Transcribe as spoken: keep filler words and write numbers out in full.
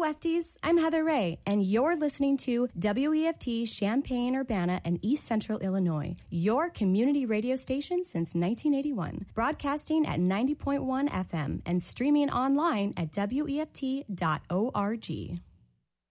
Wefties, I'm Heather Ray, and you're listening to W E F T Champaign-Urbana and East Central Illinois, your community radio station since nineteen eighty-one, broadcasting at ninety point one F M and streaming online at W E F T dot org.